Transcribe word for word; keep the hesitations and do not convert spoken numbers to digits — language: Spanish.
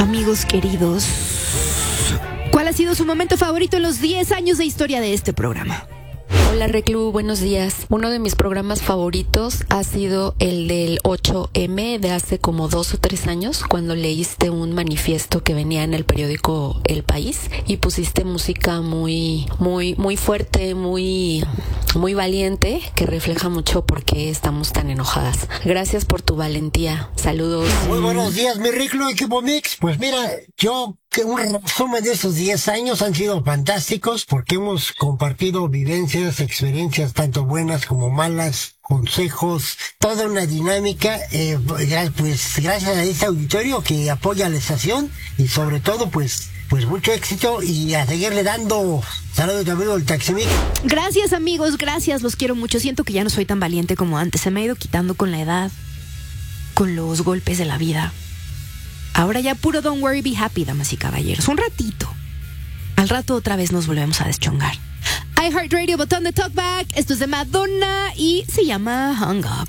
Amigos queridos, ¿cuál ha sido su momento favorito en los diez años de historia de este programa? Hola Reclu, buenos días. Uno de mis programas favoritos ha sido el del ocho eme de hace como dos o tres años, cuando leíste un manifiesto que venía en el periódico El País y pusiste música muy, muy, muy fuerte, muy, muy valiente, que refleja mucho por qué estamos tan enojadas. Gracias por tu valentía. Saludos. Muy buenos días, mi Reclu, equipo Mix. Pues mira, yo que un resumen de esos diez años han sido fantásticos porque hemos compartido vivencias, experiencias tanto buenas como malas, consejos, toda una dinámica, eh, pues gracias a este auditorio que apoya a la estación y sobre todo pues pues mucho éxito y a seguirle dando. Saludos de amigo del Taximix. Gracias amigos, gracias, los quiero mucho. Siento que ya no soy tan valiente como antes, se me ha ido quitando con la edad, con los golpes de la vida. Ahora ya puro don't worry, be happy, damas y caballeros. Un ratito. Al rato otra vez nos volvemos a deschongar. iHeartRadio, botón de talkback. Esto es de Madonna y se llama Hung Up.